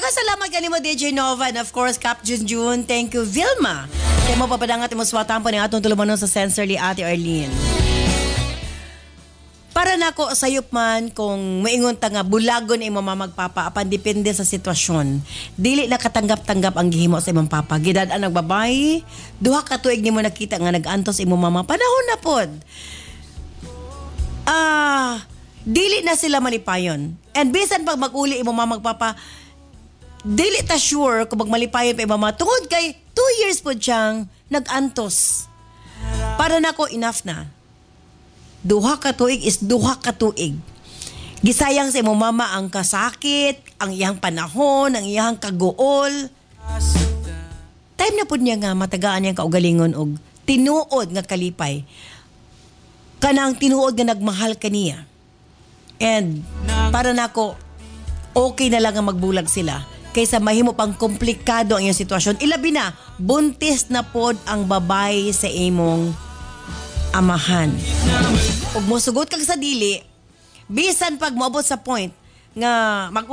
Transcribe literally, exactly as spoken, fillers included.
Daghang salamat kanimo D J Nova and of course Cap Junjun. Thank you Vilma. Kaya mo papadangat mo swatan po ni atong tulumanon sa Sensorly Ate Arlene. Para nako sayop man kung moingon ta nga bulagon imo mamagpapa apan depende sa sitwasyon. Dili na katanggap-tanggap ang gihimo sa imong papa. Gidad-an nagbabayi, duha ka tuig nimo nakita nga nag-antos imo mama. Panahon na pod. Ah, dili na sila malipayon. And bisan pag mag-uli imo mamagpapa, dili ta sure kung magmalipayon pa imo mama tungod kay two years pod siyang nag-antos. Para nako enough na. Duha ka tuig is duha ka tuig. Gisayang sa imong mama ang kasakit, ang iyang panahon, ang iyang kaguol. Time na pud niya nga matagaan niyang kaugalingon og tinuod nga kalipay. Kanang tinuod nga nagmahal kaniya. And para nako okay na lang nga magbulag sila kaysa mahimo pang komplikado ang iyong sitwasyon. Ilabi na buntis na pod ang babay sa imong amahan. Ug mosugot kag sa dili, bisan pag moabot sa point nga mag